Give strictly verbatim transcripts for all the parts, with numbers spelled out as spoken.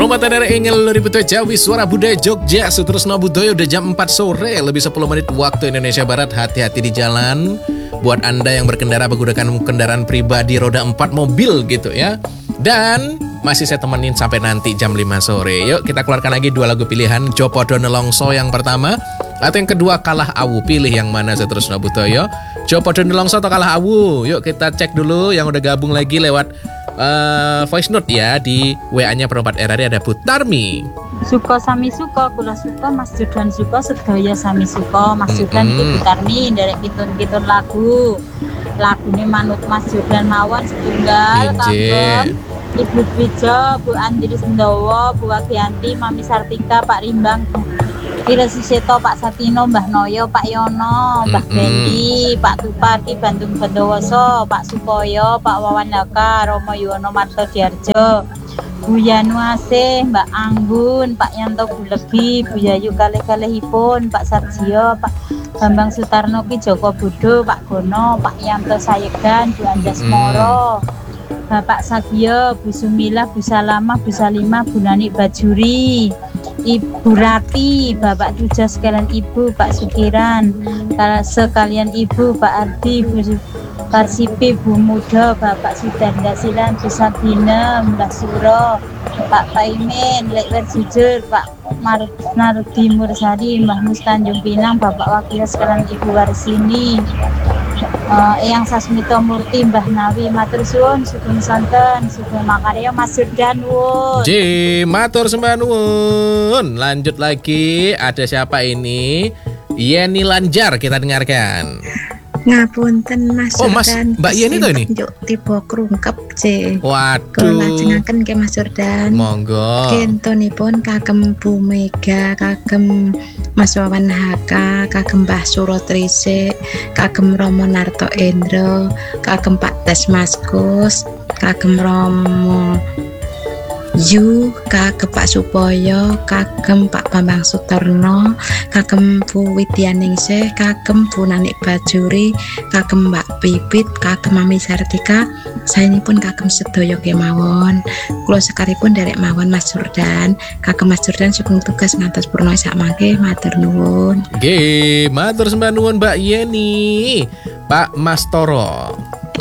Rumah Tandara Engel Loributo Jawi Suara Budaya Jogja Sutresno Budoyo udah jam empat sore lebih sepuluh menit waktu Indonesia Barat. Hati-hati di jalan buat Anda yang berkendara menggunakan kendaraan pribadi roda empat mobil gitu ya. Dan masih saya temenin sampai nanti jam lima sore. Yuk kita keluarkan lagi dua lagu pilihan. Jopodo Nelongso yang pertama atau yang kedua Kalah Awu. Pilih yang mana Sutresno Budoyo? Jopodo Nelongso atau Kalah Awu? Yuk kita cek dulu yang udah gabung lagi lewat Uh, voice note ya. Di W A-nya Perempat R R I ada Bu Tarmi. Suka sami suka, kula suka, Mas Jordan suka, sedaya sami suka. Mas Jordan Mm-hmm. iki Bu Tarmi nderek kitun-kitun lagu. Lagune manut Mas Jordan mawon setunggal kagem Ibu Bijo, Bu Andri Sendowo, Bu Wagianti, Mami Sartika, Pak Rimbang, Kira Suseto, Pak Satino, Mbah Noyo, Pak Yono, Mbah Mm-mm. Bendi, Pak Tupati, Bandung Bandowoso, Pak Sukoyo, Pak Wawan Laka, Romo Yuwono Marto Diarjo, Bu Yanu Asih, Mbak Anggun, Pak Yanto Bulebi, Bu Yayu kalih-kalihipun, Pak Sarjio, Pak Bambang Sutarno Ki Joko Budo, Pak Gono, Pak Yanto Sayegan, Bu Anjas Moro, Bapak Sagio, Bu Sumila, Bu Salama, Bu Salima, Bu Nani Bajuri, Ibu Rati, Bapak Duja sekalian Ibu, Pak Sukiran, sekalian Ibu, Pak Ardi, Bu Parsipi, Bu Muda, Bapak Sudanda Silan, Bu Sabina, Mbak Suro, Pak Paimin, Lekwer Jujur, Pak Mar Nardi Mursadi, Mbah Mus Tanjung Pinang, Bapak Wakil sekalian Ibu Warsini, uh, Eyang Sasmito Murti, Mbah Nawi, Matur Suwun, Sugeng Sonten, Sugeng Makarya, Mas Jordan Wun. J, matur sembah nuwun. Lanjut lagi, ada siapa ini? Yeni Lanjar, kita dengarkan. Ngapunten Mas Oh, Mas, Jordan. Mbak Yeni tuh ini? Yuk tiba krungkep C. Kula Waduh, lajengaken ke Mas Jordan. monggo. Kentonipun kagem Bu Mega, kagem Mas Wawan Haka, kagem Mbah Surotrise, kagem Romo Narto Endro, kagem Pak Des Maskus, kagem Romo Yu, kagem Pak Supoyo, kagem Pak Bambang Sutorno, kagem Bu Widyaningsih, kagem Bu Nanik Bajuri, kagem Mbak Pipit, kagem Mami Sartika, saenipun kagem sedaya kemawon. Kula sekaripun derek mawon Mas Jordan, kagem Mas Jordan sugeng tugas ngantos purna sak mangke, matur nuwun. Nggih, matur sembah nuwun Mbak Yeni. Pak Mastoro.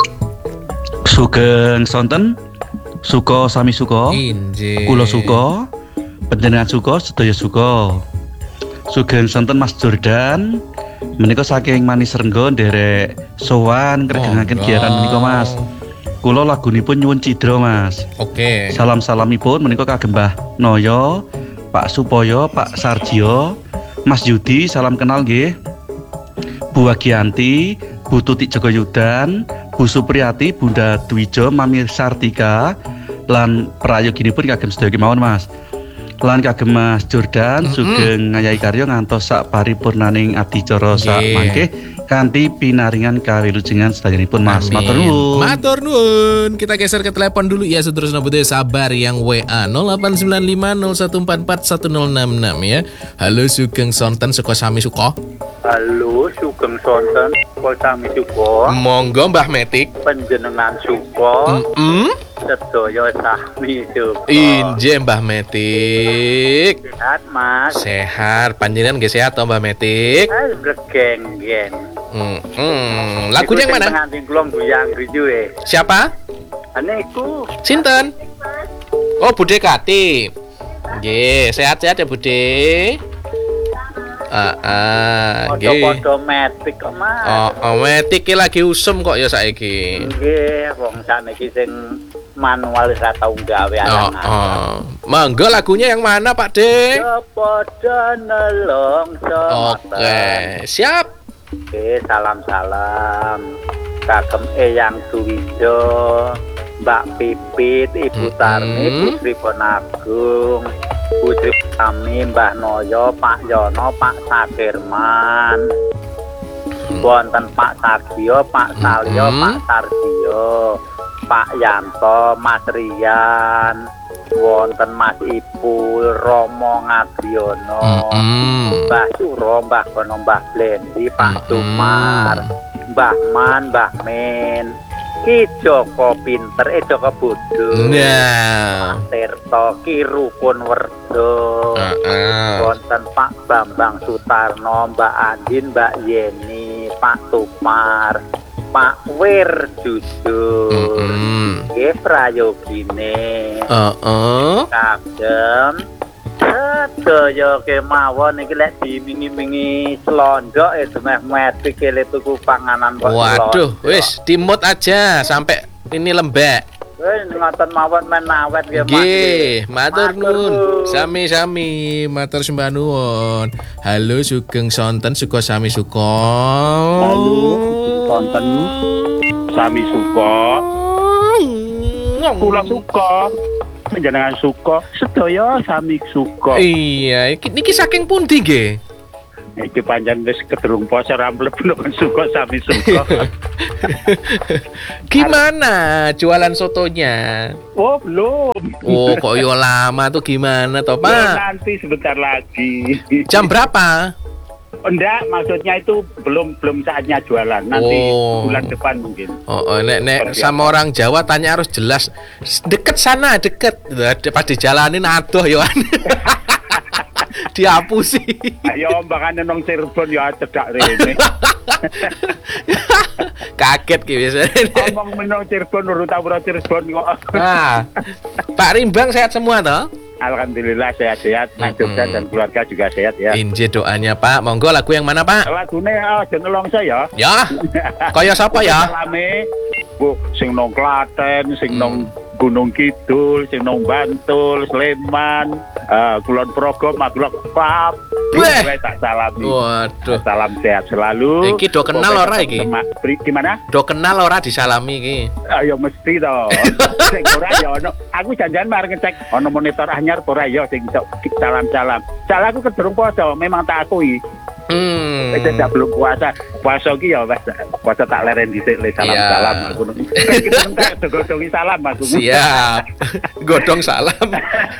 Sugeng sonten, suka sami suka, Injih. kula suka, panjenengan suka, sedaya suka. Sugeng sonten Mas Jordan, menika saking Manis Renggo nderek sowan kregengaken Monggo. giaran menika Mas. Kula lagunipun nyuwun cidra Mas. Oke. Salam-salamipun menika kagem Mbah Noyo, Pak Supoyo, Pak Sarjio, Mas Yudi, salam kenal nggih. Bu Wagianti, Bu Tutik Jogoyudan, Bu Supriyati, Bunda Dwijo, Mami Sartika, lan prayoginipun kagem sedaya kemawon Mas. Lan kagem Mas Jordan, Mm-mm. sugeng ngayahi karya ngantos sak paripurnaning adicara sak Nggih. mangke kanthi pinaringan kawilujengan sedayanipun Mas. Amin. Matur nuwun. Matur nuwun. Kita geser ke telepon dulu ya Sutresno Budoyo, sabar yang W A nol delapan sembilan lima nol satu empat empat satu nol enam enam ya. Halo Sugeng Sonten Suko Sami Suko. Halo, Sugeng Sonten, Sami Suko, Monggo Mbah Metik. Panjenengan Suko, Mm-mm. sedaya sami Suko. Injih Mbah Metik. Sehat Mas, Sehat, panjenengan nggih sehat toh Mbah Metik? saya bergeng-geng. Hmm, hmm. Lagunya yang mana? Pengantin kulon buyang riju eh. Siapa? Aneku, Sinten? Oh, Bude Kati. Nggih, sehat-sehat ya Bude. Ah, ah, nggih. podo-podo metik kok Mas. Oh, oh, Metik ki lagi usum kok ya saiki. Nggih, wong sakniki sing manual ora tau gawe Oh, alang-alang. oh. Monggo lagunya yang mana Pak De? Podo nelongso. Oke, siap. Oke, salam-salam kagem Eyang Suwijo, Mbak Pipit, Ibu Tarmi, Mm-mm. Putri Ponagung, Putri kami, Mbah Noyo, Pak Yono, Pak Sakirman, wonten Pak Sarjio, Pak Salyo, Mm-mm. Pak Sarjio, Pak Yanto, Mas Rian, wonten Mas Ipul, Romo Ngadiono, Mm-mm. Mbah Suro, Mbah Kono, Mbah Blendi, Pak Mm-mm. Sumar, Mbah Man, Mbah Min, Ki Joko pinter, eh Joko bodho. Nah. Tirta Ki Rukun Werdo. Heeh. Wonten Pak Bambang Sutarno, Mbak Andin, Mbak Yeni, Pak Tupar, Pak Wir Jujur. Mm-mm. Nggih prayogine. Heeh. Kagem sedaya kemawon iki lek dimingi-mingi slondok e demeh mati kele tuku panganan kok. Waduh, wis dimut aja sampai ini lembek. Wis ngoten mawon men awet nggih Mas. Nggih, matur Matur nuwun. nuwun. Sami-sami, matur sembah nuwun. Halo Sugeng Sonten Suko Sami Suko. Halo, Sonten Sami Suko. Kula suka. Panjenengan suka, sedaya sami suka. Iya, iki niki saking pundi nggih? Iki panjang wis kedurung poso ra mlebu suka sami suka. Gimana jualan sotonya? Oh, belum. Oh, kok yo lama tuh gimana toh, Ya, Pak? nanti sebentar lagi. Jam berapa? Enggak, maksudnya itu belum belum saatnya jualan. Nanti Oh. bulan depan mungkin. Oh, oh nek nek Seperti sama orang Jawa tanya harus jelas. Deket sana, deket. Pas dijalanin adoh yo. Dihapusi. Ayo mbakane nang Cirebon ya cedak rene. Kaget ki biasanya. Ngomong menang Cirebon urut ora Cirebon kok. Nah, Pak Rimbang sehat semua toh? Alhamdulillah sehat-sehat, Mas Jogja dan keluarga juga sehat ya. Inje doanya Pak. Monggo lagu yang mana Pak? Lagune aja nelongso ya. Ya. Kaya sapa ya? Salame Bu sing nang Klaten, sing nang Gunung Kidul, sing nang Bantul, Sleman, eh Kulon Progo, Magelang, Pap. Weh. Weh, tak salami. Waduh. Salam sehat selalu. Iki do kenal Pokoknya ora iki? tema- Pri- Gimana? Do kenal ora disalami iki? Ayo mesti to. Sing ora ya ono. Aku janjian mari ngecek ono monitor anyar ora ya sing iso salam-salam. Salah aku kedurung poso, memang tak akui. Hmm. Wis tidak belum puasa. Puasa ki ya wis puasa tak leren dhisik le salam-salam Iya. aku. Kita entek dogodongi salam aku. Siap. Godong salam.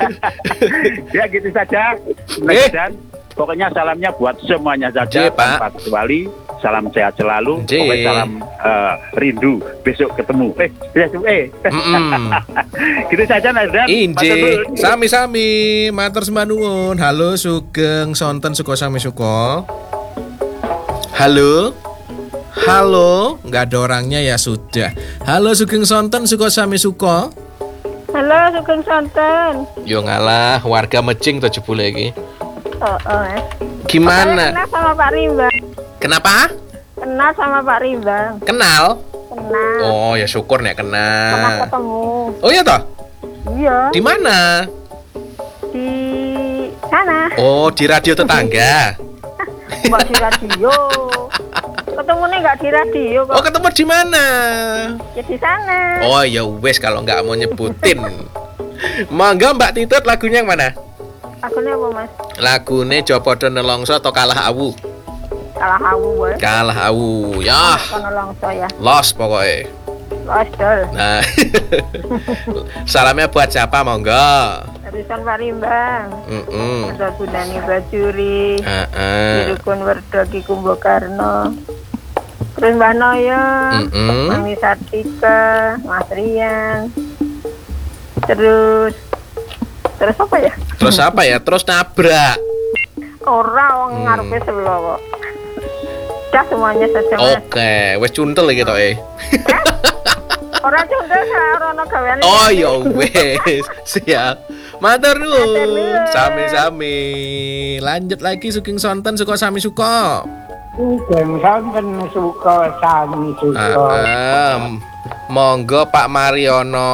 Ya gitu saja. Eh. Dan pokoknya salamnya buat semuanya saja Oke, Pak. tanpa kecuali. Salam sehat selalu. Oke. Pokoknya salam eh, rindu besok ketemu. Eh, besok eh. Mm-mm. Gitu saja Nazar. Inje, sami-sami, matur sembah nuwun. Halo Sugeng Sonten Suko Sami Suko. Halo. Halo, nggak ada orangnya ya sudah. Halo Sugeng Sonten Suko Sami Suko. Halo, Sugeng Sonten. Yo ngalah, warga Mejing tuh jebule iki. Oh, oh. eh. Saya Gimana? kenal sama Pak Rimbang. Kenapa? Kenal sama Pak Rimbang. Kenal? Kenal. Oh, ya syukur nek Pernah kenal. ketemu. Oh iya toh? Iya. Di mana? Di sana. Oh, di radio tetangga. Mbak di radio. Ketemunya nggak di radio Oh, kok. ketemu di mana? Ya di sana. Oh ya wes kalau nggak mau nyebutin. Mangga Mbak Titut lagunya yang mana? Akunnya apa Mas? Lagune Jopodo Nelongso atau Kalah Awu? Kalah awu boy. Kalah Awu. Ya, Kono longso ya. los pokoknya. Los dol. Nah. Salamnya buat siapa monggo? Terusan Pak Rimbang. Mm-mm. Ada Gunani Bajuri. Heeh. Dirukun Werdo Ki Kumbakarna. Terus Mbak Noyo. Mm-mm. Mami Sartika, Mas Rian. Terus terus apa ya? Terus apa ya? Terus nabrak. Orang wong Hmm. ngarepe sebelah kok. Dah semuanya saja Mas. Oke, wes cuntel gitu eh. Orang cundel sarono gaweane. Oh ya wes, siap. Matur nuwun. Sami-sami. Lanjut lagi Sugeng Sonten Suko Sami Suko. Sugeng Sonten Suko Sami Suko. Ah, em, monggo Pak Mariono.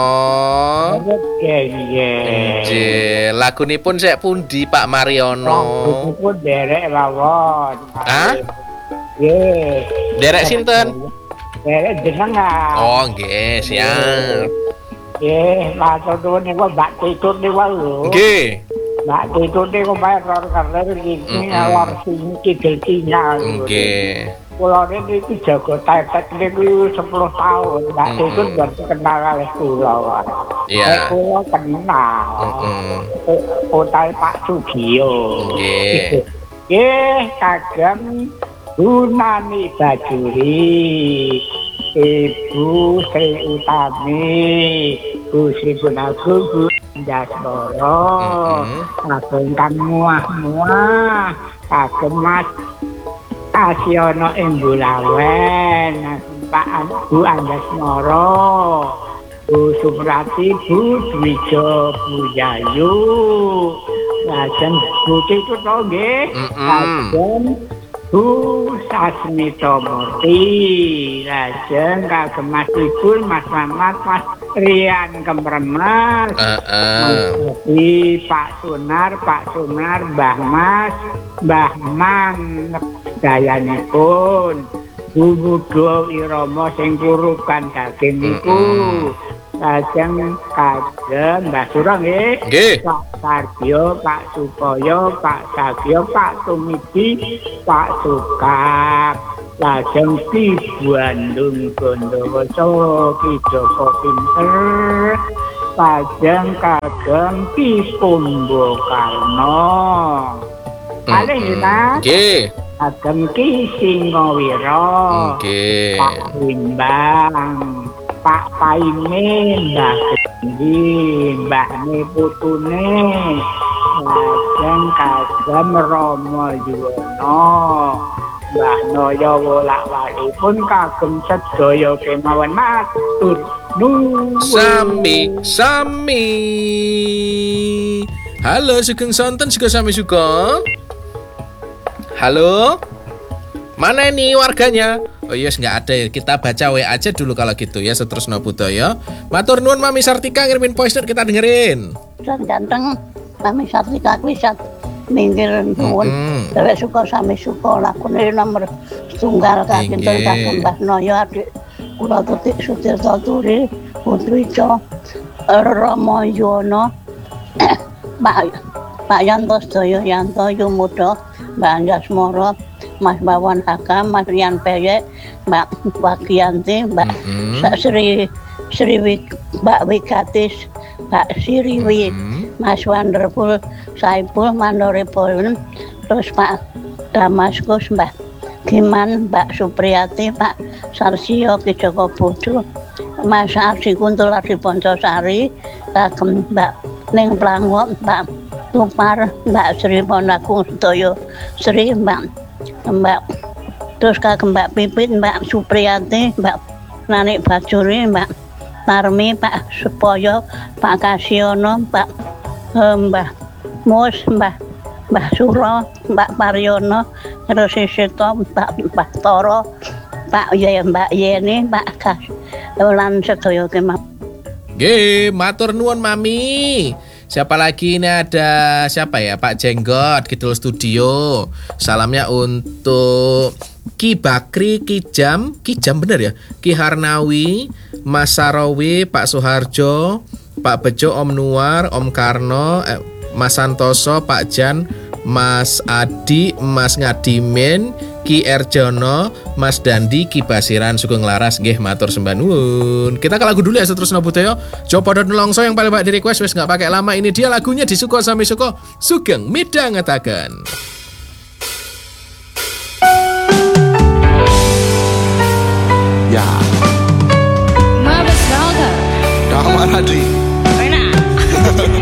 Nggih, lagunipun sek pundi Pak Mariono? Itu derek lawon. Hah? Nggih. Derek sinten? Derek jenengan. Oh, nggih, siap. Nggih, matur nuwun niku Mbak Titut niku lho. Nggih. Mbak Titut niku main lor karir iki Mm-mm. lor sing kidul Cina. Nggih. Kula niki jago tetet niku sepuluh tahun. Mbak Mm-mm. Titut mboten kenal kalih kula. Iya. Nek kula kenal. Heeh. Otai Pak Sugio. Nggih. Nggih, kagem Gunani Bajuri. Ibu Sri Utami, Bu Sri Gunaku, Bu Jasmoro, kagem kang muah-muah, kagem Mas Asiono Embulawen, Pak Bu Andasmoro, Bu Suprati, Bu Dwijo, Bu Yayu, lajeng Bu Titu Toge, lajeng Bu Sasmito Murti, lajeng kagem Mas Ibun, Mas Mamat, Mas Rian Kemremas, Uh, uh. Mas Bobi, Pak Sunar, Pak Sunar, Mbah Mas, Mbah Man, dayanipun, Bu Budo Iromo sing kurukan daging niku. Lajeng kagem Mbah Surang nggih. Nggih. Pak Sardio, Pak Supoyo, Pak Sagio, Pak Tumidi, Pak Sukap. Lajeng Ki Bandung Gondowoso, Ki Joko Pinter. Lajeng kagem Ki Kumbo Karno. Kalih nggih, Nggih. kagem Ki Singowiro. Nggih. Pak Rimbang, Pak Paime, Mbah Gendi, Mbah Putune, lajeng kagem Romo Yuwono, Mbah Noyo wolak-walipun kagem sedaya kemawon matur nuwun. Sami, sami. Halo, Sugeng Sonten juga sami juga. Halo. Mana ini warganya? Oh yes, nggak ada ya. Kita baca W A aja dulu kalau gitu ya. Seterusno budaya. Matur nuwun Mami Sartika ngirimin voice note, kita dengerin. Dan ganteng Mami Sartika kuwi sat minggir nuwun. Dewe suka sami suka lakune nomor setunggal kagem Nggih. kagem Mbah Noyo adik kula Tutik Sutirta Turi Putri Co Romo Yono Pak Pak Yanto Sedaya Yanto Yumuda Mbak Anjasmoro Mas Bawan Haka, Mas Rian Peyek, Mbak Wagianti, Mbak Sri Sri Wik, Mbak Wikatis, Mbak Siriwi, Mas Wonderful Saipul Mandoripun, terus Pak Damaskus, Mbak Giman, Mbak Supriyati, Pak Sarsio Ki Joko Budu, Mas Arsi Kuntul Arsi Poncosari, kagem Mbak Ning Plangwo, Mbak Tupar, Mbak Sri Ponaku Sedaya Sri, Mbak Mbak terus kagem Mbak Pipit, Mbak Supriyati, Mbak Nanik Bajuri, Mbak Tarmi, Pak Supoyo, Pak Kasiono, Pak eh, Mbah Mus, Mbah Mbah Suro, Mbak Pariono, terus Sisito, Mbak Mbah Toro, Pak Ye, Mbak Yeni, Pak Kas, lan sedaya kemawon. Nggih, matur nuwun Mami. Siapa lagi ini, ada siapa ya? Pak Jenggot Kidul Studio. Salamnya untuk Ki Bakri, Ki Jam, Ki Jam bener ya? Ki Harnawi, Mas Sarawi, Pak Suharjo, Pak Bejo, Om Nuar, Om Karno, eh, Mas Santoso, Pak Jan, Mas Adi, Mas Ngadimin, Ki Erjono, Mas Dandi, Ki Basiran, Sugeng Laras, nggih matur sembah nuwun. Kita ke lagu dulu ya seterusnya budaya. Coba dot nelongso yang paling banyak di request wis nggak pakai lama. Ini dia lagunya disuka sami suka Sugeng midhangetaken. Ya. Mabes Valga. Kamar Hadi. Enak.